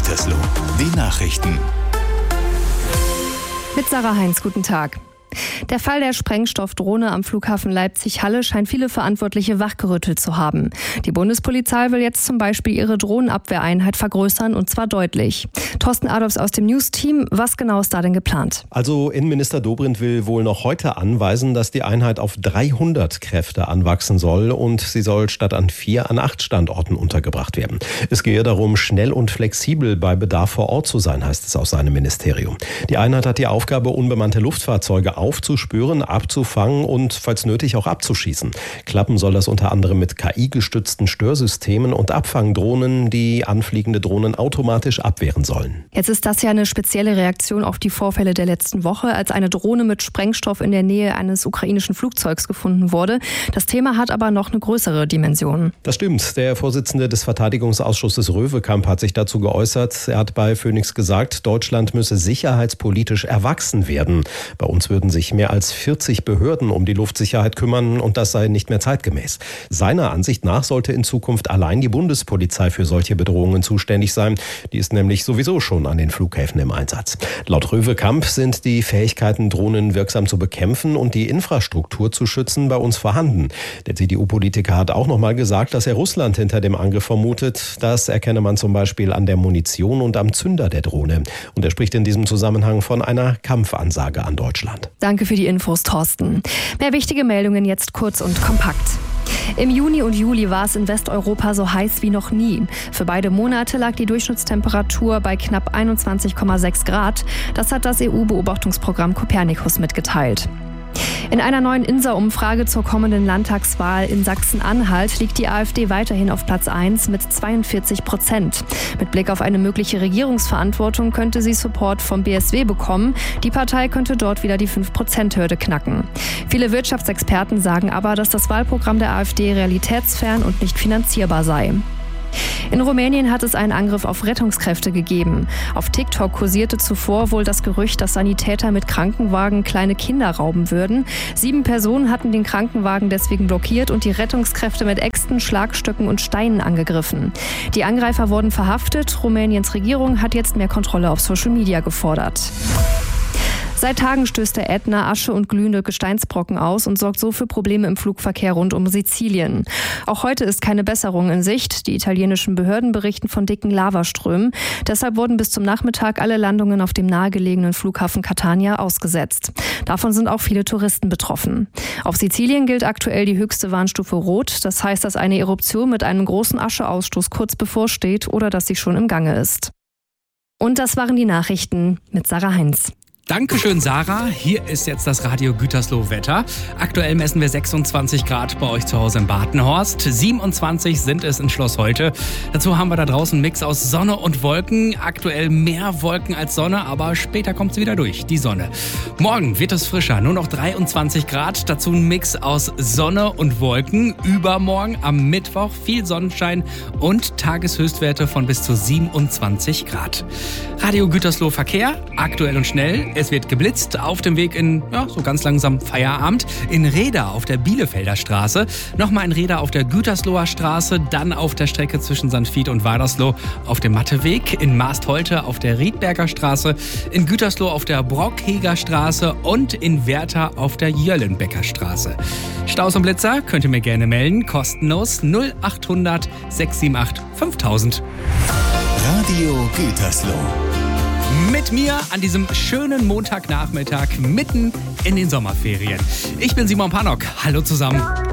Gütersloh. Die Nachrichten. Mit Sarah Heinz, guten Tag. Der Fall der Sprengstoffdrohne am Flughafen Leipzig-Halle scheint viele Verantwortliche wachgerüttelt zu haben. Die Bundespolizei will jetzt zum Beispiel ihre Drohnenabwehreinheit vergrößern, und zwar deutlich. Thorsten Adolfs aus dem News-Team, was genau ist da denn geplant? Also Innenminister Dobrindt will wohl noch heute anweisen, dass die Einheit auf 300 Kräfte anwachsen soll und sie soll statt an 4 an 8 Standorten untergebracht werden. Es gehe darum, schnell und flexibel bei Bedarf vor Ort zu sein, heißt es aus seinem Ministerium. Die Einheit hat die Aufgabe, unbemannte Luftfahrzeuge aufzuspüren, abzufangen und falls nötig auch abzuschießen. Klappen soll das unter anderem mit KI-gestützten Störsystemen und Abfangdrohnen, die anfliegende Drohnen automatisch abwehren sollen. Jetzt ist das ja eine spezielle Reaktion auf die Vorfälle der letzten Woche, als eine Drohne mit Sprengstoff in der Nähe eines ukrainischen Flugzeugs gefunden wurde. Das Thema hat aber noch eine größere Dimension. Das stimmt. Der Vorsitzende des Verteidigungsausschusses Röwekamp hat sich dazu geäußert. Er hat bei Phoenix gesagt, Deutschland müsse sicherheitspolitisch erwachsen werden. Bei uns würden sich mehr als 40 Behörden um die Luftsicherheit kümmern und das sei nicht mehr zeitgemäß. Seiner Ansicht nach sollte in Zukunft allein die Bundespolizei für solche Bedrohungen zuständig sein. Die ist nämlich sowieso schon an den Flughäfen im Einsatz. Laut Röwekamp sind die Fähigkeiten, Drohnen wirksam zu bekämpfen und die Infrastruktur zu schützen, bei uns vorhanden. Der CDU-Politiker hat auch noch mal gesagt, dass er Russland hinter dem Angriff vermutet. Das erkenne man zum Beispiel an der Munition und am Zünder der Drohne. Und er spricht in diesem Zusammenhang von einer Kampfansage an Deutschland. Danke für die Infos, Thorsten. Mehr wichtige Meldungen jetzt kurz und kompakt. Im Juni und Juli war es in Westeuropa so heiß wie noch nie. Für beide Monate lag die Durchschnittstemperatur bei knapp 21,6 Grad. Das hat das EU-Beobachtungsprogramm Copernicus mitgeteilt. In einer neuen INSA-Umfrage zur kommenden Landtagswahl in Sachsen-Anhalt liegt die AfD weiterhin auf Platz 1 mit 42%. Mit Blick auf eine mögliche Regierungsverantwortung könnte sie Support vom BSW bekommen. Die Partei könnte dort wieder die 5%-Hürde knacken. Viele Wirtschaftsexperten sagen aber, dass das Wahlprogramm der AfD realitätsfern und nicht finanzierbar sei. In Rumänien hat es einen Angriff auf Rettungskräfte gegeben. Auf TikTok kursierte zuvor wohl das Gerücht, dass Sanitäter mit Krankenwagen kleine Kinder rauben würden. 7 Personen hatten den Krankenwagen deswegen blockiert und die Rettungskräfte mit Äxten, Schlagstöcken und Steinen angegriffen. Die Angreifer wurden verhaftet. Rumäniens Regierung hat jetzt mehr Kontrolle auf Social Media gefordert. Seit Tagen stößt der Ätna Asche und glühende Gesteinsbrocken aus und sorgt so für Probleme im Flugverkehr rund um Sizilien. Auch heute ist keine Besserung in Sicht. Die italienischen Behörden berichten von dicken Lavaströmen. Deshalb wurden bis zum Nachmittag alle Landungen auf dem nahegelegenen Flughafen Catania ausgesetzt. Davon sind auch viele Touristen betroffen. Auf Sizilien gilt aktuell die höchste Warnstufe Rot. Das heißt, dass eine Eruption mit einem großen Ascheausstoß kurz bevorsteht oder dass sie schon im Gange ist. Und das waren die Nachrichten mit Sarah Heinz. Dankeschön, Sarah. Hier ist jetzt das Radio Gütersloh Wetter. Aktuell messen wir 26 Grad bei euch zu Hause in Badenhorst. 27 sind es in Schloss Holte. Dazu haben wir da draußen einen Mix aus Sonne und Wolken. Aktuell mehr Wolken als Sonne, aber später kommt sie wieder durch, die Sonne. Morgen wird es frischer, nur noch 23 Grad. Dazu ein Mix aus Sonne und Wolken. Übermorgen am Mittwoch viel Sonnenschein und Tageshöchstwerte von bis zu 27 Grad. Radio Gütersloh Verkehr, aktuell und schnell. Es wird geblitzt auf dem Weg in, so ganz langsam Feierabend. In Rheda auf der Bielefelder Straße. Nochmal in Rheda auf der Gütersloher Straße. Dann auf der Strecke zwischen St. Vith und Wadersloh auf dem Matteweg. In Maastholte auf der Riedberger Straße. In Gütersloh auf der Brockheger Straße. Und in Werther auf der Jöllenbecker Straße. Staus und Blitzer könnt ihr mir gerne melden. Kostenlos 0800 678 5000. Radio Gütersloh. Mit mir an diesem schönen Montagnachmittag mitten in den Sommerferien. Ich bin Simon Pannock. Hallo zusammen.